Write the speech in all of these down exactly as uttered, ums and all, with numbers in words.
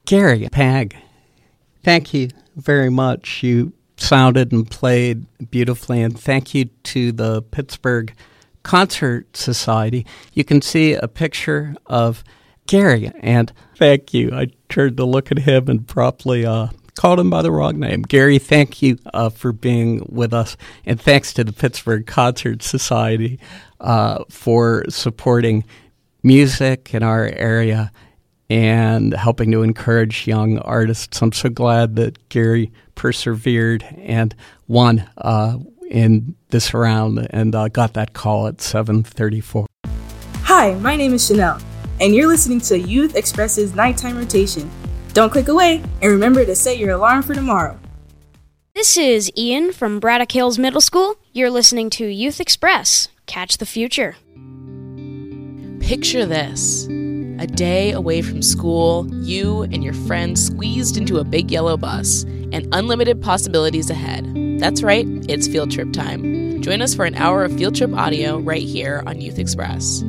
Gary Pag, thank you very much. You sounded and played beautifully, and thank you to the Pittsburgh Concert Society. You can see a picture of Gary, and thank you. I turned to look at him and promptly uh, called him by the wrong name. Gary, thank you uh, for being with us, and thanks to the Pittsburgh Concert Society uh, for supporting music in our area and helping to encourage young artists. I'm so glad that Gary persevered and won uh, in this round and uh, got that call at seven thirty-four. Hi, my name is Chanel, and you're listening to Youth Express's Nighttime Rotation. Don't click away, and remember to set your alarm for tomorrow. This is Ian from Braddock Hills Middle School. You're listening to Youth Express. Catch the future. Picture this. A day away from school, you and your friends squeezed into a big yellow bus, and unlimited possibilities ahead. That's right, it's field trip time. Join us for an hour of field trip audio right here on Youth Express.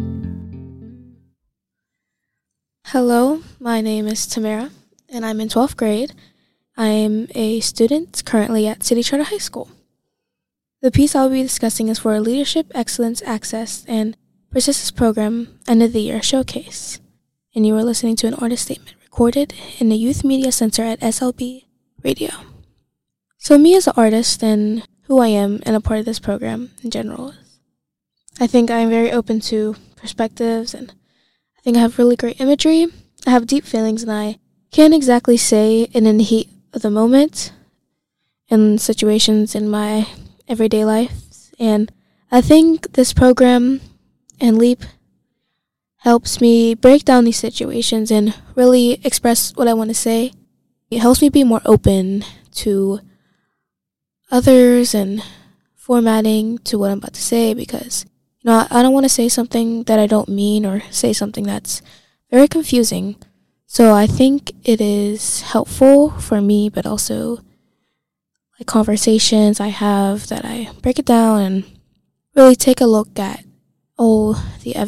Hello, my name is Tamara, and I'm in twelfth grade. I'm a student currently at City Charter High School. The piece I'll be discussing is for a Leadership Excellence Access and Persistence Program End of the Year Showcase. And you are listening to an artist statement recorded in the Youth Media Center at S L B Radio. So me as an artist and who I am and a part of this program in general, I think I'm very open to perspectives, and I think I have really great imagery. I have deep feelings, and I can't exactly say it in the heat of the moment in situations in my everyday life. And I think this program and LEAP helps me break down these situations and really express what I want to say. It helps me be more open to others and formatting to what I'm about to say, because, you know, I don't want to say something that I don't mean or say something that's very confusing. So I think it is helpful for me, but also like conversations I have that I break it down and really take a look at all the evidence